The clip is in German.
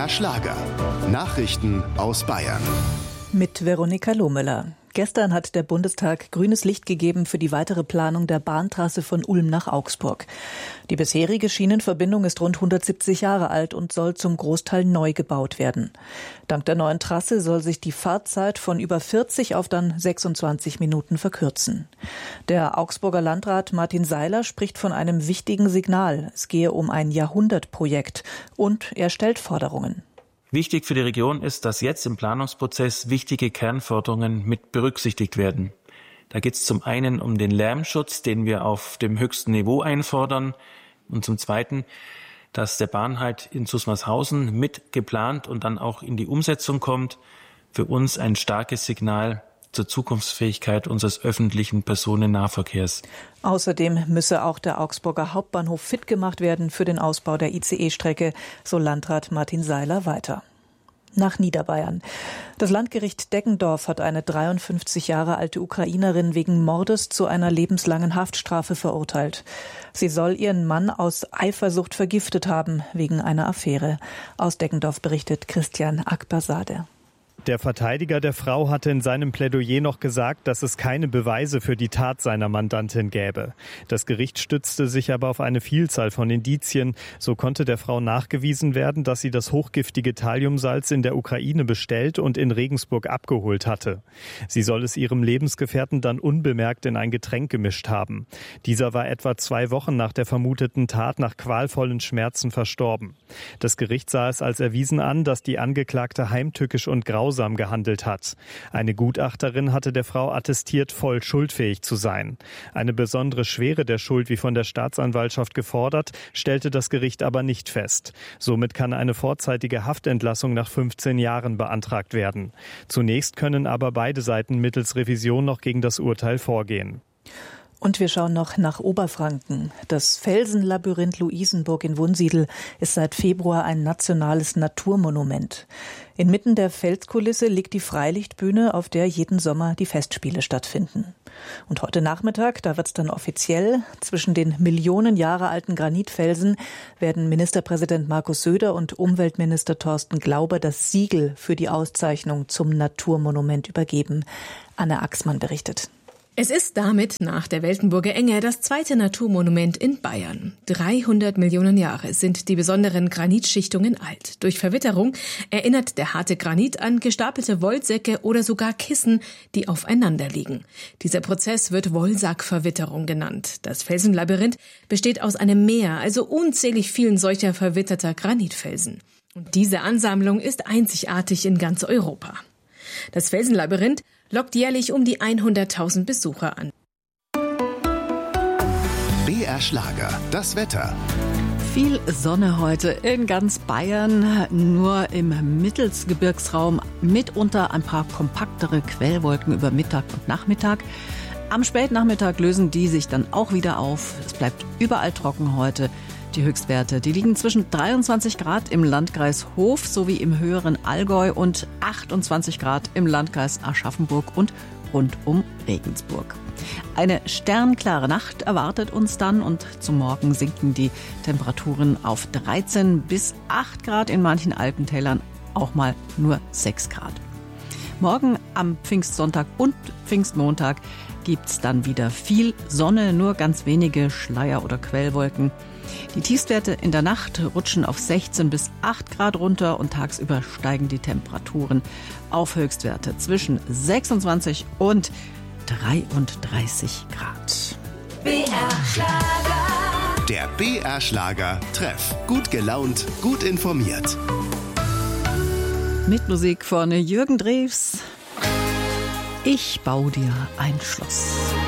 BR Schlager. Nachrichten aus Bayern. Mit Veronika Lohmüller. Gestern hat der Bundestag grünes Licht gegeben für die weitere Planung der Bahntrasse von Ulm nach Augsburg. Die bisherige Schienenverbindung ist rund 170 Jahre alt und soll zum Großteil neu gebaut werden. Dank der neuen Trasse soll sich die Fahrzeit von über 40 auf dann 26 Minuten verkürzen. Der Augsburger Landrat Martin Seiler spricht von einem wichtigen Signal. Es gehe um ein Jahrhundertprojekt und er stellt Forderungen. Wichtig für die Region ist, dass jetzt im Planungsprozess wichtige Kernforderungen mit berücksichtigt werden. Da geht es zum einen um den Lärmschutz, den wir auf dem höchsten Niveau einfordern, und zum zweiten, dass der Bahnhalt in Susmarshausen mit geplant und dann auch in die Umsetzung kommt. Für uns ein starkes Signal zur Zukunftsfähigkeit unseres öffentlichen Personennahverkehrs. Außerdem müsse auch der Augsburger Hauptbahnhof fit gemacht werden für den Ausbau der ICE-Strecke, so Landrat Martin Seiler weiter. Nach Niederbayern. Das Landgericht Deggendorf hat eine 53 Jahre alte Ukrainerin wegen Mordes zu einer lebenslangen Haftstrafe verurteilt. Sie soll ihren Mann aus Eifersucht vergiftet haben, wegen einer Affäre. Aus Deggendorf berichtet Christian Akbersade. Der Verteidiger der Frau hatte in seinem Plädoyer noch gesagt, dass es keine Beweise für die Tat seiner Mandantin gäbe. Das Gericht stützte sich aber auf eine Vielzahl von Indizien. So konnte der Frau nachgewiesen werden, dass sie das hochgiftige Thalliumsalz in der Ukraine bestellt und in Regensburg abgeholt hatte. Sie soll es ihrem Lebensgefährten dann unbemerkt in ein Getränk gemischt haben. Dieser war etwa 2 Wochen nach der vermuteten Tat nach qualvollen Schmerzen verstorben. Das Gericht sah es als erwiesen an, dass die Angeklagte heimtückisch und grausam gehandelt hat. Eine Gutachterin hatte der Frau attestiert, voll schuldfähig zu sein. Eine besondere Schwere der Schuld, wie von der Staatsanwaltschaft gefordert, stellte das Gericht aber nicht fest. Somit kann eine vorzeitige Haftentlassung nach 15 Jahren beantragt werden. Zunächst können aber beide Seiten mittels Revision noch gegen das Urteil vorgehen. Und wir schauen noch nach Oberfranken. Das Felsenlabyrinth Luisenburg in Wunsiedel ist seit Februar ein nationales Naturmonument. Inmitten der Felskulisse liegt die Freilichtbühne, auf der jeden Sommer die Festspiele stattfinden. Und heute Nachmittag, da wird's dann offiziell, zwischen den Millionen Jahre alten Granitfelsen werden Ministerpräsident Markus Söder und Umweltminister Thorsten Glauber das Siegel für die Auszeichnung zum Naturmonument übergeben. Anne Axmann berichtet. Es ist damit nach der Weltenburger Enge das zweite Naturmonument in Bayern. 300 Millionen Jahre sind die besonderen Granitschichtungen alt. Durch Verwitterung erinnert der harte Granit an gestapelte Wollsäcke oder sogar Kissen, die aufeinander liegen. Dieser Prozess wird Wollsackverwitterung genannt. Das Felsenlabyrinth besteht aus einem Meer, also unzählig vielen solcher verwitterter Granitfelsen. Und diese Ansammlung ist einzigartig in ganz Europa. Das Felsenlabyrinth lockt jährlich um die 100.000 Besucher an. BR Schlager, das Wetter. Viel Sonne heute in ganz Bayern, nur im Mittelsgebirgsraum mitunter ein paar kompaktere Quellwolken über Mittag und Nachmittag. Am Spätnachmittag lösen die sich dann auch wieder auf. Es bleibt überall trocken heute. Die Höchstwerte, die liegen zwischen 23 Grad im Landkreis Hof sowie im höheren Allgäu und 28 Grad im Landkreis Aschaffenburg und rund um Regensburg. Eine sternklare Nacht erwartet uns dann und zum Morgen sinken die Temperaturen auf 13 bis 8 Grad, in manchen Alpentälern auch mal nur 6 Grad. Morgen am Pfingstsonntag und Pfingstmontag gibt's dann wieder viel Sonne, nur ganz wenige Schleier oder Quellwolken. Die Tiefstwerte in der Nacht rutschen auf 16 bis 8 Grad runter und tagsüber steigen die Temperaturen auf Höchstwerte zwischen 26 und 33 Grad. BR Schlager. Der BR Schlager Treff. Gut gelaunt, gut informiert. Mit Musik von Jürgen Drews. Ich baue dir ein Schloss.